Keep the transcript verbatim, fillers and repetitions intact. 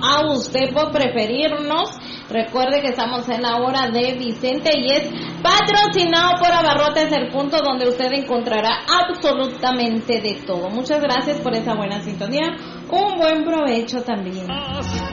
a usted por preferirnos. Recuerde que estamos en la hora de Vicente y es patrocinado por Abarrotes, el punto donde usted encontrará absolutamente de todo. Muchas gracias por esa buena sintonía. Un buen provecho también.